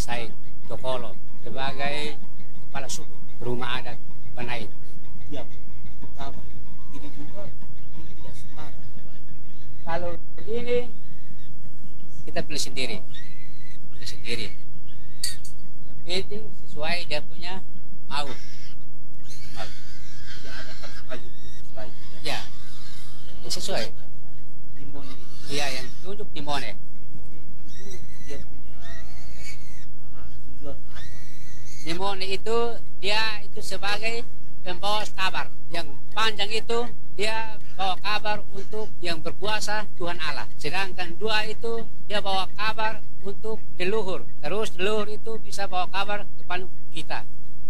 saya Tokolo sebagai kepala suku rumah adat Banain. Yang utama ini juga ini tidak setara ya Pak. Kalau ini kita pilih sendiri. Yang penting sesuai dia punya mau. Tidak ada harus kayu khusus lagi ya. Ya, sesuai. Limone itu. Iya, yang tunjuk Timone. Itu dia punya tujuan apa? Timone itu dia itu sebagai pembawa kabar. Yang panjang itu dia bawa kabar untuk yang berkuasa Tuhan Allah. Sedangkan dua itu dia bawa kabar untuk leluhur. Terus leluhur itu bisa bawa kabar kepada kita.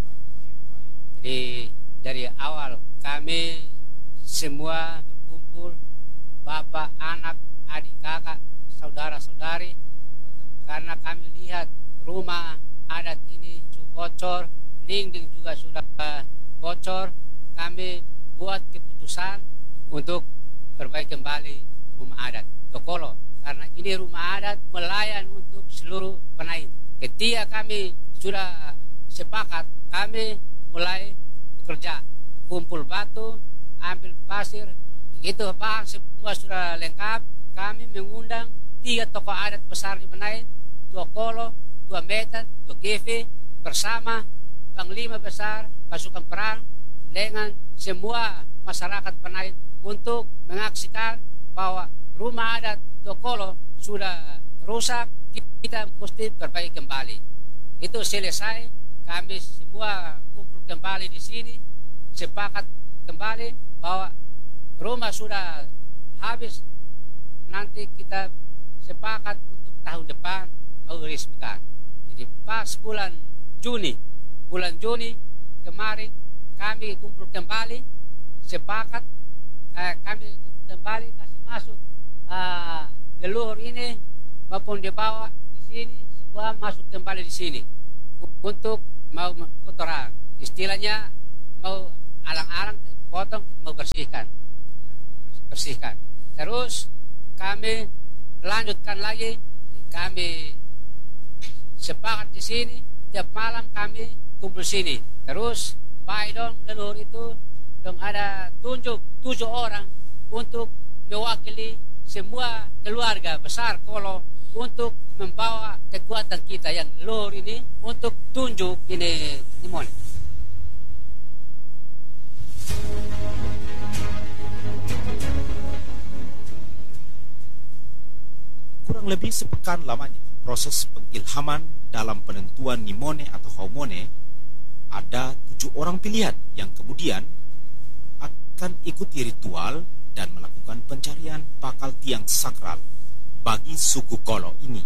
Jadi dari awal kami semua berkumpul, bapak, anak, adik, kakak, saudara-saudari, karena kami lihat rumah adat ini cukup bocor, dinding juga sudah bocor. Kami buat keputusan untuk perbaiki kembali rumah adat Tokolo, karena ini rumah adat melayan untuk seluruh Banain. Ketika kami sudah sepakat, kami mulai bekerja, kumpul batu, ambil pasir, begitu Pak semua sudah lengkap. Kami mengundang 3 tokoh adat besar di Banain, Tua Kolo, Tua Metan, Tua Kefe, bersama Panglima Besar pasukan perang dengan semua masyarakat Banain untuk mengaksikan bahwa rumah adat Tokolo sudah rusak, kita mesti perbaiki kembali. Itu selesai, kami semua kumpul kembali di sini, sepakat kembali bahwa rumah sudah habis, nanti kita sepakat untuk tahun depan mau resmikan. Jadi pas bulan Juni kemarin kami kumpul kembali, sepakat kami kumpul kembali kasih masuk leluhur ini maupun di bawah di sini semua masuk kembali di sini untuk mau kotoran, istilahnya mau alang-alang potong mau bersihkan. Terus kami lanjutkan lagi, kami sepakat di sini tiap malam kami kumpul sini. Terus baik dong leluhur itu dong ada tunjuk 7 orang untuk mewakili semua keluarga besar Kolo untuk membawa kekuatan kita yang leluhur ini untuk tunjuk ini Timon. Kurang lebih sepekan lamanya proses pengilhaman dalam penentuan Nimone atau Haumone, ada 7 orang pilihan yang kemudian akan ikuti ritual dan melakukan pencarian bakal tiang sakral bagi suku Kolo ini.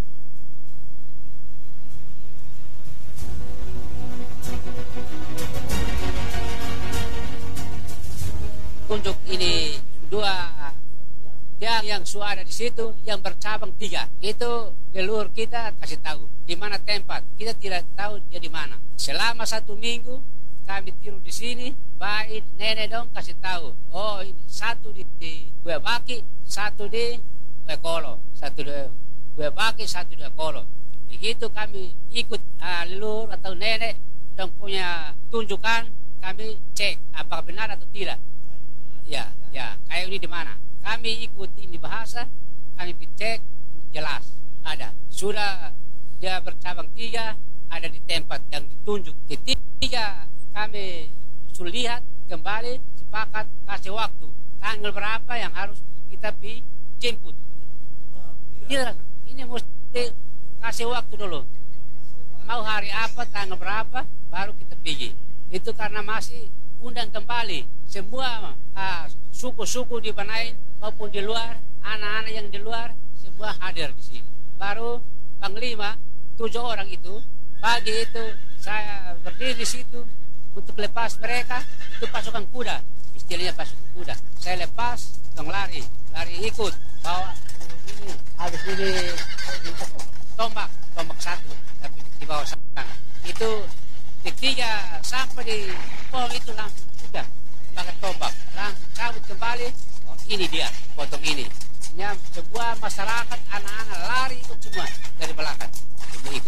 Tunjuk ini 2 tiang yang sudah ada di situ, yang bercabang 3. Itu leluhur kita kasih tahu di mana tempat. Kita tidak tahu dia di mana. Selama 1 minggu kami tiru di sini, baik nenek dong kasih tahu. Oh ini 1 di Buaya Baki, 1 di Buaya Kolo, 1 di Buaya Baki, 1 di Buaya Kolo. Begitu kami ikut leluhur atau nenek dong punya tunjukkan, kami cek apakah benar atau tidak. Ya, kayak ini di mana? Kami ikut ini bahasa, kami cek jelas ada. Sudah dia bercabang 3, ada di tempat yang ditunjuk. Ketiga kami sudah lihat kembali, sepakat kasih waktu tanggal berapa yang harus kita pergi jemput. Tidak, ini mesti kasih waktu dulu. Mau hari apa, tanggal berapa, baru kita pergi. Itu karena masih undang kembali semua suku-suku di Banain maupun di luar, anak-anak yang di luar semua hadir di sini. Baru Panglima 7 orang itu pagi itu saya berdiri di situ untuk lepas mereka, itu pasukan kuda, istilahnya pasukan kuda. Saya lepas, dong lari ikut bawa ini, habis ini tombak 1 tapi di bawah sana. Itu ketika sampai di pohon itu langsung sudah pakai tombak, langsung cabut kembali. Oh, ini dia potong ini. Sebuah masyarakat anak-anak lari ikut semua dari belakang, semua ikut pas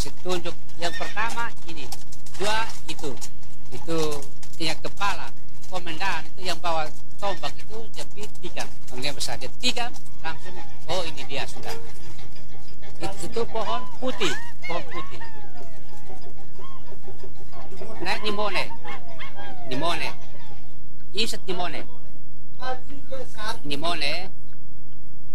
kasih tunjuk. Yang pertama ini, dua itu punya kepala komandan itu yang bawa tombak itu dia tikam, kemudian besar dia tikam langsung, oh ini dia sudah. Itu pohon putih. Nah, nimone. Iset nimone.